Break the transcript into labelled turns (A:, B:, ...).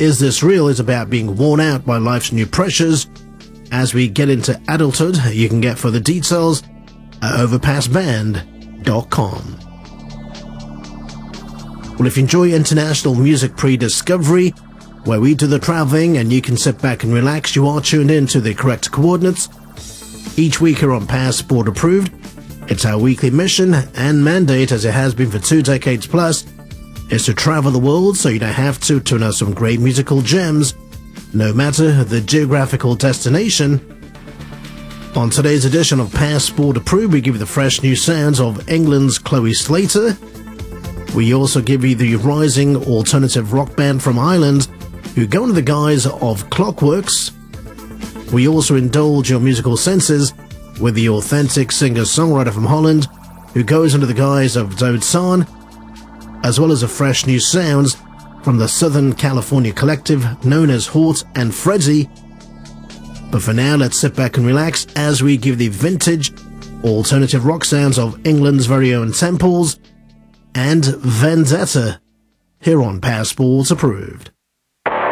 A: Is This Real is about being worn out by life's new pressures. As we get into adulthood, you can get further details at overpassband.com. Well, if you enjoy international music pre-discovery, where we do the traveling and you can sit back and relax, you are tuned in to the correct coordinates. Each week here on Passport Approved, it's our weekly mission and mandate, as it has been for 2 decades plus, is to travel the world so you don't have to tune out some great musical gems, no matter the geographical destination. On today's edition of Passport Approved, we give you the fresh new sounds of England's Chloe Slater. We also give you the rising alternative rock band from Ireland, who go under the guise of Clockworks. We also indulge your musical senses with the authentic singer-songwriter from Holland, who goes under the guise of Dode San, as well as the fresh new sounds from the Southern California collective known as Hort and Freddy. But for now, let's sit back and relax as we give the vintage alternative rock sounds of England's very own Temples and Vendetta here on Passport Approved.